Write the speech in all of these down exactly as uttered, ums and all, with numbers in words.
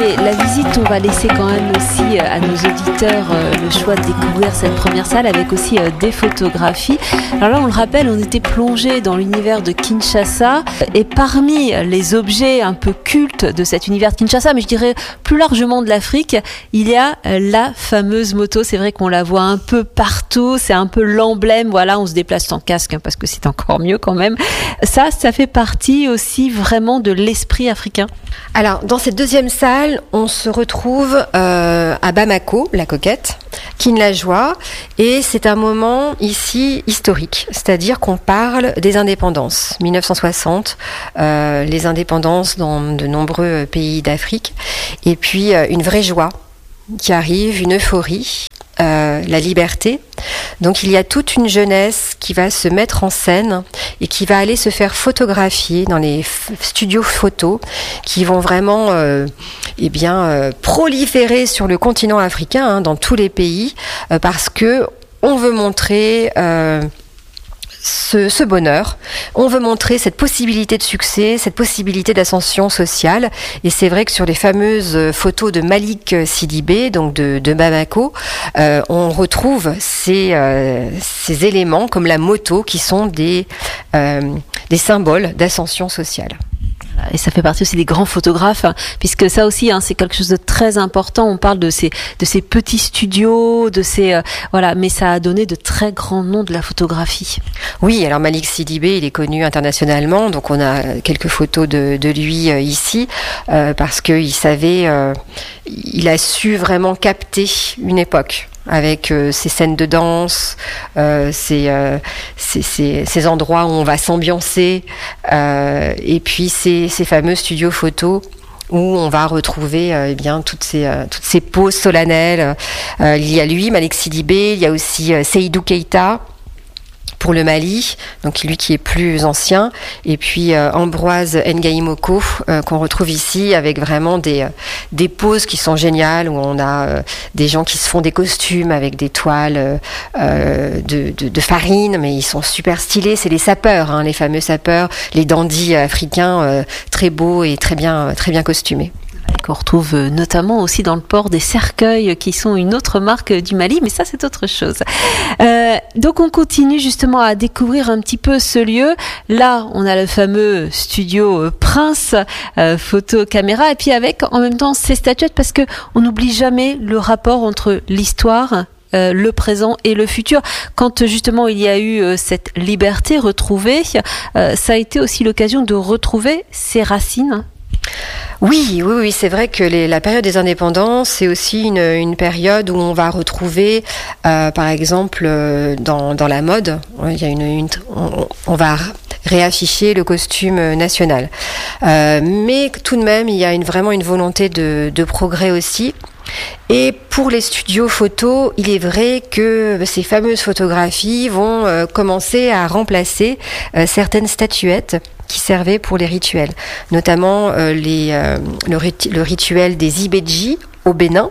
continuer la visite, on va laisser quand même aussi à nos auditeurs le choix de découvrir cette première salle avec aussi des photographies. Alors là, on le rappelle, on était plongé dans l'univers de Kinshasa et parmi les objets un peu cultes de cet univers de Kinshasa, mais je dirais plus largement de l'Afrique, il y a la fameuse moto. C'est vrai qu'on la voit un peu partout, c'est un peu l'emblème. Voilà, on se déplace sans casque hein, parce que c'est encore mieux quand même. Ça, ça fait partie aussi vraiment de l'esprit africain. Alors, dans cette deuxième salle, on se retrouve euh, à Bamako, la Coquette, Kin-la-Joie, et c'est un moment ici historique, c'est-à-dire qu'on parle des indépendances. mille neuf cent soixante, euh, les indépendances dans de nombreux pays d'Afrique, et puis euh, une vraie joie qui arrive, une euphorie. Euh, la liberté. Donc il y a toute une jeunesse qui va se mettre en scène et qui va aller se faire photographier dans les f- studios photos qui vont vraiment euh, eh bien, euh, proliférer sur le continent africain, hein, dans tous les pays, euh, parce que on veut montrer euh, Ce, ce bonheur. On veut montrer cette possibilité de succès, cette possibilité d'ascension sociale. Et c'est vrai que sur les fameuses photos de Malik Sidibé, donc de, de Bamako, euh, on retrouve ces, euh, ces éléments comme la moto qui sont des, euh, des symboles d'ascension sociale. Et ça fait partie aussi des grands photographes, hein, puisque ça aussi, hein, c'est quelque chose de très important. On parle de ces de ces petits studios, de ces euh, voilà, mais ça a donné de très grands noms de la photographie. Oui, alors Malik Sidibé, il est connu internationalement, donc on a quelques photos de de lui euh, ici euh, parce que il savait, euh, il a su vraiment capter une époque. Avec euh, ces scènes de danse, euh, ces, euh, ces, ces, ces endroits où on va s'ambiancer, euh, et puis ces, ces fameux studios photos où on va retrouver euh, eh bien toutes ces euh, toutes ces poses solennelles. Euh, il y a lui, Malik Sidibé, il y a aussi euh, Seydou Keïta pour le Mali, donc lui qui est plus ancien, et puis euh, Ambroise Ngaïmoko euh, qu'on retrouve ici avec vraiment des euh, des poses qui sont géniales où on a euh, des gens qui se font des costumes avec des toiles euh, de, de de farine, mais ils sont super stylés. C'est les sapeurs, hein, les fameux sapeurs, les dandys africains euh, très beaux et très bien très bien costumés. Qu'on retrouve notamment aussi dans le port des cercueils qui sont une autre marque du Mali, mais ça c'est autre chose. Euh, donc on continue justement à découvrir un petit peu ce lieu. Là on a le fameux studio Prince, euh, photo caméra, et puis avec en même temps ces statuettes, parce que on n'oublie jamais le rapport entre l'histoire, Euh, le présent et le futur. Quand justement il y a eu euh, cette liberté retrouvée, euh, ça a été aussi l'occasion de retrouver ses racines. Oui, oui, oui, c'est vrai que les, la période des indépendances, c'est aussi une, une période où on va retrouver, euh, par exemple, euh, dans, dans la mode, il y a une, une on, on va réafficher le costume national. Euh, mais tout de même, il y a une, vraiment une volonté de, de progrès aussi. Et pour les studios photos, il est vrai que ces fameuses photographies vont euh, commencer à remplacer euh, certaines statuettes qui servaient pour les rituels, notamment euh, les, euh, le, rit- le rituel des Ibedji au Bénin,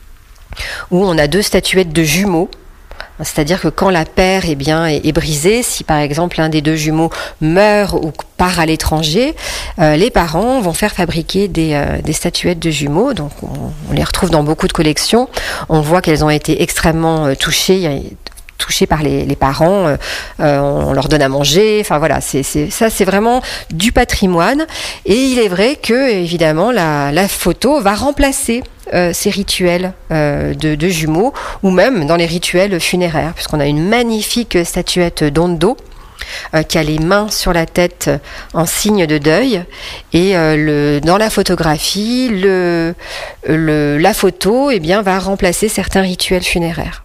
où on a deux statuettes de jumeaux. C'est-à-dire que quand la paire eh bien, est, est brisée, si par exemple l'un des deux jumeaux meurt ou part à l'étranger, euh, les parents vont faire fabriquer des, euh, des statuettes de jumeaux. Donc on, on les retrouve dans beaucoup de collections. On voit qu'elles ont été extrêmement euh, touchées. Il y a, touchés par les, les parents, euh, euh, on leur donne à manger, enfin voilà, c'est, c'est, ça c'est vraiment du patrimoine. Et il est vrai que évidemment la, la photo va remplacer euh, ces rituels euh, de, de jumeaux, ou même dans les rituels funéraires, puisqu'on a une magnifique statuette d'Ondo Euh, qui a les mains sur la tête en signe de deuil, et euh, le, dans la photographie, le, le, la photo eh bien, va remplacer certains rituels funéraires.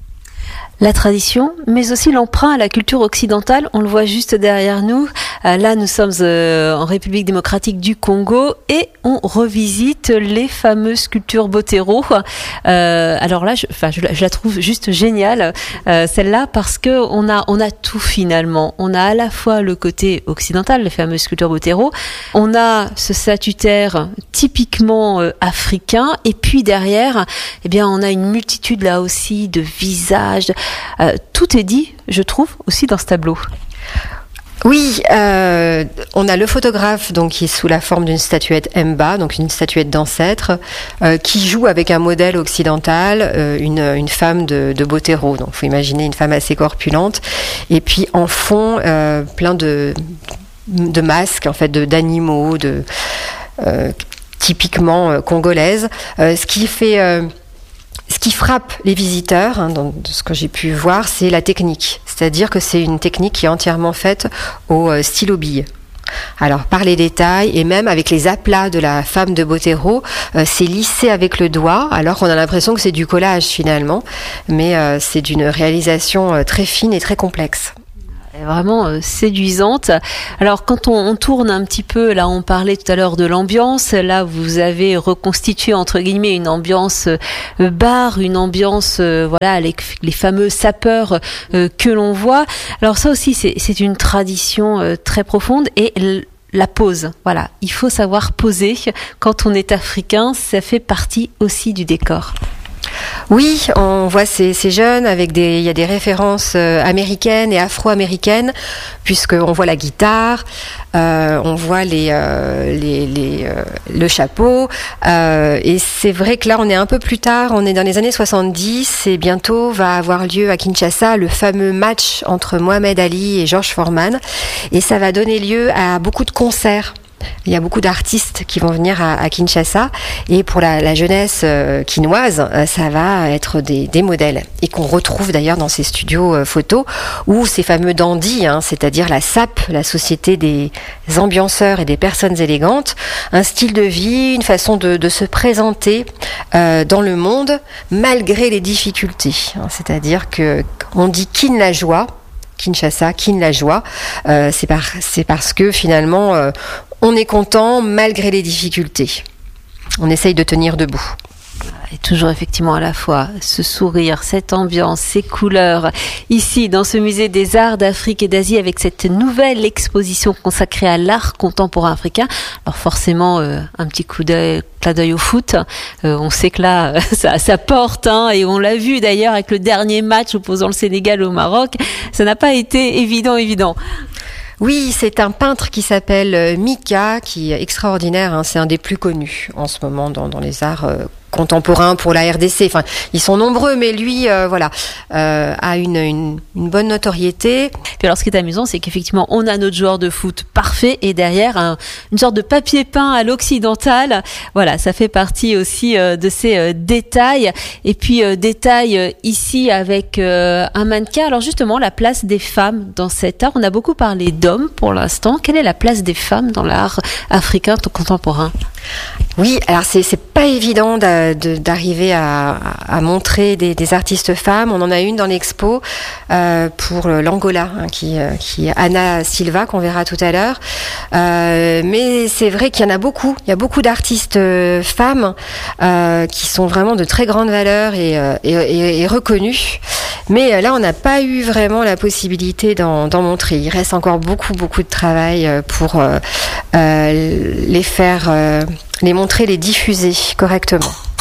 La tradition, mais aussi l'emprunt à la culture occidentale, on le voit juste derrière nous. Euh, là, nous sommes euh, en République démocratique du Congo et on revisite les fameuses sculptures Botero. Euh, alors là, je, enfin, je, je la trouve juste géniale, euh, celle-là, parce que on a, on a tout finalement. On a à la fois le côté occidental, les fameuses sculptures Botero. On a ce statutaire typiquement euh, africain, et puis derrière, eh bien, on a une multitude là aussi de visages. Euh, tout est dit, je trouve, aussi dans ce tableau. Oui, euh, on a le photographe donc qui est sous la forme d'une statuette Mba, donc une statuette d'ancêtre, euh, qui joue avec un modèle occidental, euh, une, une femme de, de Botero. Donc, faut imaginer une femme assez corpulente. Et puis en fond, euh, plein de de masques en fait, de d'animaux, de euh, typiquement euh, congolaises. Euh, ce qui fait euh, Ce qui frappe les visiteurs, hein, dans ce que j'ai pu voir, c'est la technique. C'est-à-dire que c'est une technique qui est entièrement faite au euh, stylo bille. Alors, par les détails, et même avec les aplats de la femme de Botero, euh, c'est lissé avec le doigt, alors qu'on a l'impression que c'est du collage finalement, mais euh, c'est d'une réalisation euh, très fine et très complexe. Vraiment euh, séduisante. Alors quand on, on tourne un petit peu, là on parlait tout à l'heure de l'ambiance, là vous avez reconstitué entre guillemets une ambiance euh, bar, une ambiance euh, voilà les, les fameux sapeurs euh, que l'on voit. Alors ça aussi c'est, c'est une tradition euh, très profonde et l- la pose, voilà, il faut savoir poser quand on est africain, ça fait partie aussi du décor. Oui, on voit ces, ces jeunes avec des, il y a des références euh, américaines et afro-américaines, puisqu'on voit la guitare, euh, on voit les, euh, les, les euh, le chapeau, euh, et c'est vrai que là on est un peu plus tard, on est dans les années soixante-dix, et bientôt va avoir lieu à Kinshasa le fameux match entre Mohamed Ali et George Foreman, et ça va donner lieu à beaucoup de concerts. Il y a beaucoup d'artistes qui vont venir à, à Kinshasa et pour la, la jeunesse euh, quinoise, euh, ça va être des, des modèles et qu'on retrouve d'ailleurs dans ces studios euh, photos où ces fameux dandys, hein, c'est-à-dire la S A P, la Société des ambianceurs et des personnes élégantes, un style de vie, une façon de, de se présenter euh, dans le monde malgré les difficultés. Hein, c'est-à-dire que on dit kin la joie. Kinshasa, kin la joie, euh, c'est, par, c'est parce que finalement euh, on est content malgré les difficultés. On essaye de tenir debout. Et toujours effectivement à la fois ce sourire, cette ambiance, ces couleurs. Ici, dans ce musée des arts d'Afrique et d'Asie, avec cette nouvelle exposition consacrée à l'art contemporain africain. Alors forcément, euh, un petit coup d'œil, clin d'œil au foot. Euh, on sait que là, ça, ça porte, hein, et on l'a vu d'ailleurs avec le dernier match opposant le Sénégal au Maroc. Ça n'a pas été évident, évident. Oui, c'est un peintre qui s'appelle Mika, qui est extraordinaire. Hein, c'est un des plus connus en ce moment dans, dans les arts euh, contemporains pour la R D C. Enfin, ils sont nombreux, mais lui, euh, voilà, euh, a une, une, une bonne notoriété. Puis alors, ce qui est amusant, c'est qu'effectivement, on a notre joueur de foot parfait et derrière un, une sorte de papier peint à l'occidental. Voilà, ça fait partie aussi euh, de ces euh, détails. Et puis euh, détails euh, ici avec euh, un mannequin. Alors justement, la place des femmes dans cet art. On a beaucoup parlé d'hommes pour l'instant. Quelle est la place des femmes dans l'art africain contemporain ? Oui, alors c'est c'est pas évident de, de, d'arriver à, à montrer des, des artistes femmes. On en a une dans l'expo euh, pour l'Angola, hein, qui, qui est Anna Silva, qu'on verra tout à l'heure. Euh, mais c'est vrai qu'il y en a beaucoup. Il y a beaucoup d'artistes euh, femmes euh, qui sont vraiment de très grande valeur et, et, et, et reconnues. Mais là, on n'a pas eu vraiment la possibilité d'en, d'en montrer. Il reste encore beaucoup, beaucoup de travail pour euh, euh, les faire, euh, les montrer, les diffuser correctement.